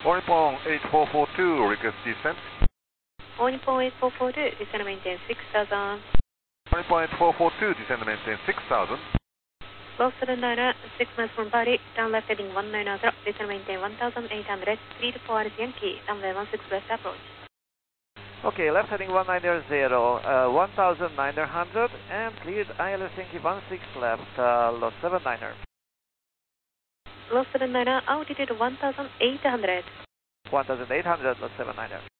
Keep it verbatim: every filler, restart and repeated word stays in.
All Nippon eight four four two, request descent. All Nippon eight four four two, descend and maintain six thousand. All Nippon eight four four two, descend and maintain six thousand. Low seven niner, six miles from Bali, down left heading one nine zero, descend and maintain one thousand eight hundred, three to four Yankee, runway one six west approach. Okay, left heading one nine zero, uh, one thousand nine hundred, and cleared I L S Yankee one six left, uh, low seven niner. Low seven niner, altitude one thousand eight hundred. one thousand eight hundred, low seven niner.